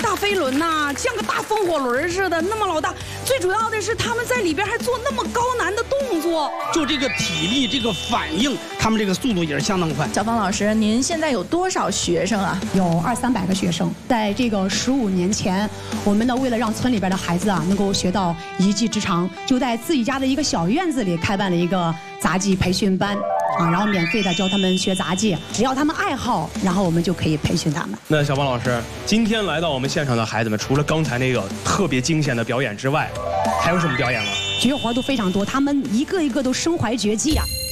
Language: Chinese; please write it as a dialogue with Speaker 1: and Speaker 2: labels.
Speaker 1: 大飞轮呐，像个大风火轮似的，那么老大。最主要的是他们在里边还做那么高难的动作，
Speaker 2: 就这个体力、这个反应，他们这个速度也是相当快。
Speaker 3: 小芳老师，您现在有多少学生啊？
Speaker 4: 有200-300个学生。在这个15年前，我们呢为了让村里边的孩子啊能够学到一技之长，就在自己家的一个小院子里开办了一个杂技培训班。然后免费的教他们学杂技，只要他们爱好，然后我们就可以培训他们。
Speaker 5: 那小芳老师，今天来到我们现场的孩子们，除了刚才那个特别惊险的表演之外，还有什么表演吗？
Speaker 4: 绝活都非常多，他们一个一个都身怀绝技啊。